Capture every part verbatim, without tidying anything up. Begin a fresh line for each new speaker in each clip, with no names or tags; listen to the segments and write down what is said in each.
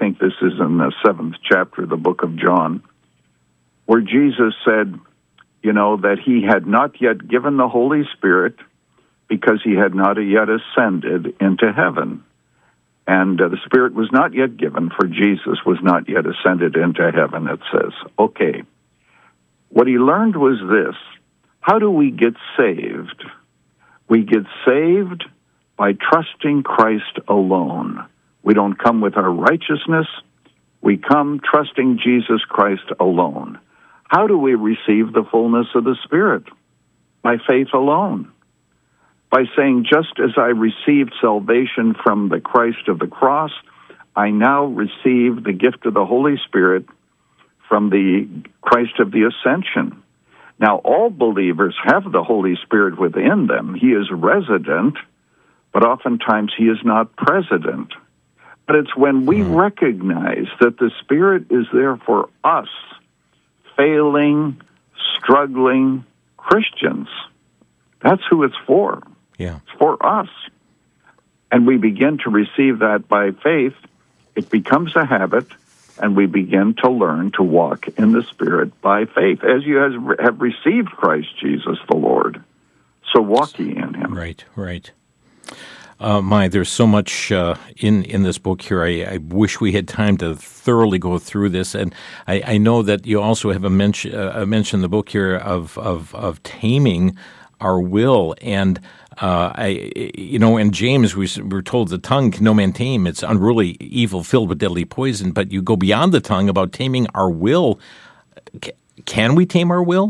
think this is in the seventh chapter of the book of John, where Jesus said, you know, that he had not yet given the Holy Spirit because he had not yet ascended into heaven. And uh, the Spirit was not yet given, for Jesus was not yet ascended into heaven, it says. Okay. What he learned was this. How do we get saved? We get saved by trusting Christ alone. We don't come with our righteousness. We come trusting Jesus Christ alone. How do we receive the fullness of the Spirit? By faith alone. By saying, just as I received salvation from the Christ of the cross, I now receive the gift of the Holy Spirit from the Christ of the ascension. Now, all believers have the Holy Spirit within them. He is resident, but oftentimes he is not president. But it's when we recognize that the Spirit is there for us, failing, struggling Christians. That's who it's for.
Yeah.
It's for us. And we begin to receive that by faith. It becomes a habit, and we begin to learn to walk in the Spirit by faith, as you have received Christ Jesus the Lord. So walk ye in him.
Right, right. Uh, my, there's so much uh, in, in this book here. I, I wish we had time to thoroughly go through this. And I, I know that you also have a mention, uh, mention in the book here of, of, of taming our will. And, uh, I, you know, in James, we were told the tongue can no man tame. It's unruly, evil, filled with deadly poison. But you go beyond the tongue about taming our will. Can we tame our will?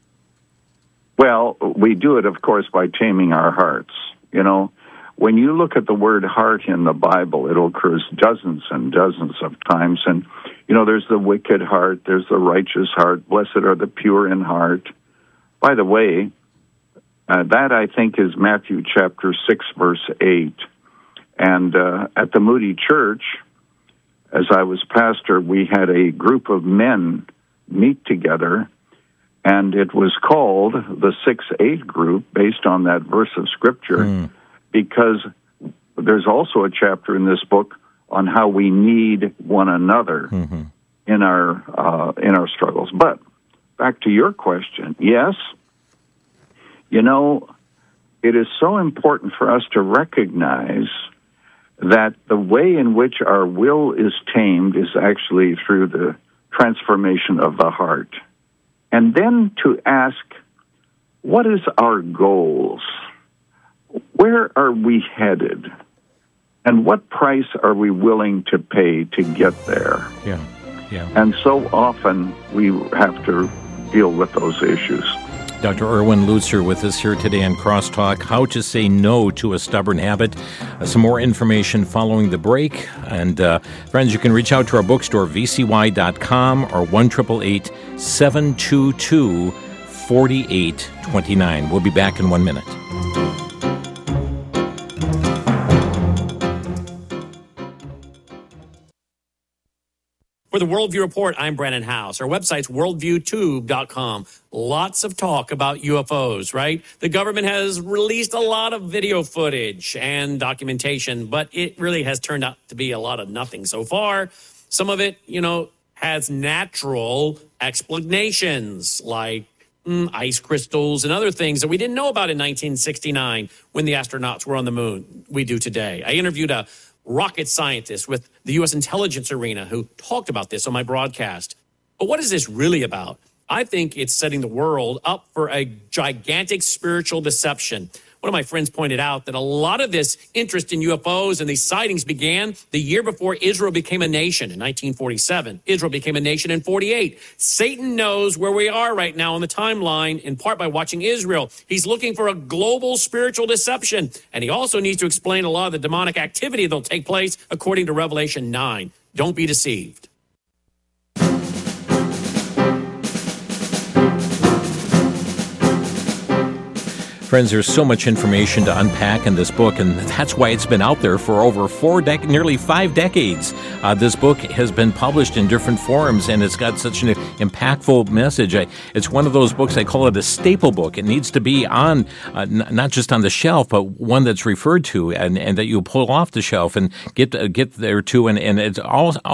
Well, we do it, of course, by taming our hearts. You know, when you look at the word heart in the Bible, it occurs dozens and dozens of times. And, you know, there's the wicked heart, there's the righteous heart, blessed are the pure in heart. By the way, uh, that, I think, is Matthew chapter six, verse eight. And uh, at the Moody Church, as I was pastor, we had a group of men meet together, and it was called the six eight group, based on that verse of Scripture. Mm. Because there's also a chapter in this book on how we need one another mm-hmm. in our uh, in our struggles. But back to your question, yes, you know, it is so important for us to recognize that the way in which our will is tamed is actually through the transformation of the heart. And then to ask, what is our goals? Where are we headed? And what price are we willing to pay to get there?
Yeah, yeah.
And so often we have to deal with those issues.
Doctor Erwin Lutzer with us here today on Crosstalk, How to Say No to a Stubborn Habit. Uh, some more information following the break. And uh, friends, you can reach out to our bookstore, v c y dot com, or one eight eight eight, seven two two, four eight two nine. We'll be back in one minute.
For the Worldview Report, I'm Brandon House. Our website's worldview tube dot com. Lots of talk about U F Os, right? The government has released a lot of video footage and documentation, but it really has turned out to be a lot of nothing so far. Some of it, you know, has natural explanations like mm, ice crystals and other things that we didn't know about in nineteen sixty-nine when the astronauts were on the moon. We do today. I interviewed a rocket scientist with the U S intelligence arena who talked about this on my broadcast. But what is this really about? I think it's setting the world up for a gigantic spiritual deception. One of my friends pointed out that a lot of this interest in U F Os and these sightings began the year before Israel became a nation in nineteen forty-seven. Israel became a nation in forty-eight. Satan knows where we are right now on the timeline, in part by watching Israel. He's looking for a global spiritual deception, and he also needs to explain a lot of the demonic activity that'll take place according to Revelation nine. Don't be deceived.
Friends, there's so much information to unpack in this book, and that's why it's been out there for over four dec- nearly five decades. Uh, this book has been published in different forms, and it's got such an impactful message. I, it's one of those books, I call it a staple book. It needs to be on, uh, n- not just on the shelf, but one that's referred to and, and that you pull off the shelf and get uh, get there to, and, and it's all